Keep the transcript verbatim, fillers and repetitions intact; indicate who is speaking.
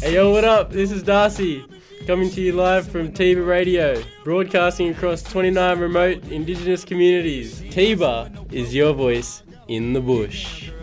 Speaker 1: Hey yo, what up? This is Darcy, coming to you live from Tiba Radio, broadcasting across twenty-nine remote Indigenous communities. Tiba is your voice in the bush.